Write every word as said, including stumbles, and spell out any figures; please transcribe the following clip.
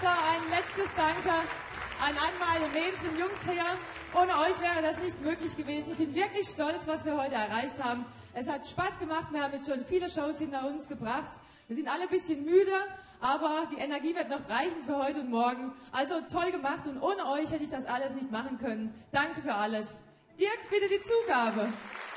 So, ein letztes Danke an Anmal und Mädels und Jungs hier. Ohne euch wäre das nicht möglich gewesen. Ich bin wirklich stolz, was wir heute erreicht haben. Es hat Spaß gemacht. Wir haben jetzt schon viele Shows hinter uns gebracht. Wir sind alle ein bisschen müde, aber die Energie wird noch reichen für heute und morgen. Also toll gemacht und ohne euch hätte ich das alles nicht machen können. Danke für alles. Dirk, bitte die Zugabe.